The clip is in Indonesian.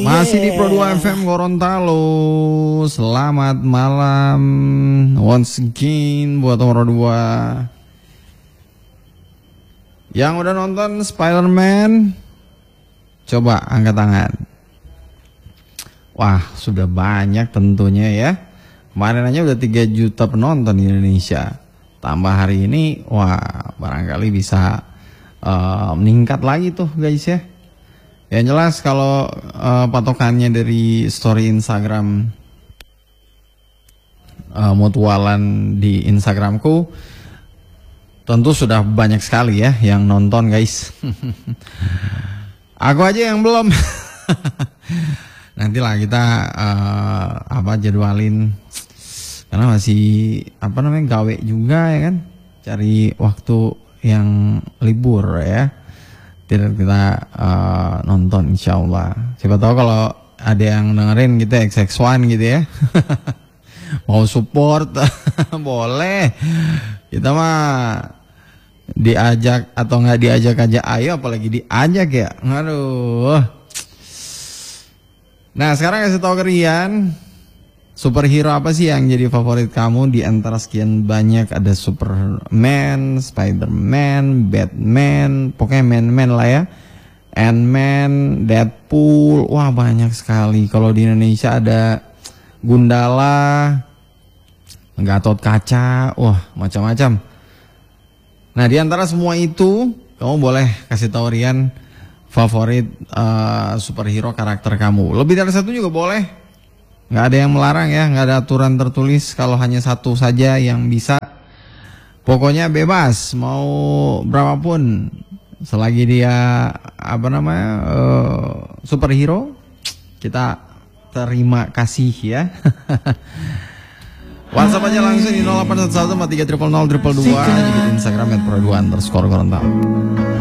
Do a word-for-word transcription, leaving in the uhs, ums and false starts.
Masih di Pro dua F M Gorontalo. Selamat malam once again buat Pro dua. Yang udah nonton Spider-Man, coba angkat tangan. Wah, sudah banyak tentunya ya. Kemarin aja udah tiga juta penonton di Indonesia. Tambah hari ini, wah barangkali bisa uh, meningkat lagi tuh guys ya. Yang jelas kalau uh, patokannya dari story Instagram uh, mutualan di Instagramku, tentu sudah banyak sekali ya yang nonton guys. Aku aja yang belum. Nantilah kita uh, apa jadwalin, karena masih apa namanya gawe juga ya kan, cari waktu yang libur ya. Tidak kita uh, nonton insya Allah. Siapa tahu kalau ada yang dengerin gitu X X one gitu ya. Mau support boleh. Kita mah diajak atau nggak diajak aja ayo, apalagi diajak ya. Aduh. Nah sekarang kasih tahu kalian, superhero apa sih yang jadi favorit kamu di antara sekian banyak? Ada Superman, Spider-Man, Batman, pokoknya man-man lah ya. Ant-Man, Deadpool, wah banyak sekali. Kalau di Indonesia ada Gundala, Gatot Kaca, wah macam-macam. Nah di antara semua itu, kamu boleh kasih tahu Rian favorit uh, superhero karakter kamu. Lebih dari satu juga boleh. Nggak ada yang melarang ya, nggak ada aturan tertulis. Kalau hanya satu saja yang bisa, pokoknya bebas mau berapapun, selagi dia apa namanya uh, superhero, kita terima kasih ya. WhatsApp aja langsung di nol delapan satu satu empat tiga nol nol nol nol nol dua, di Instagram at pro dua underscore Gorontalo.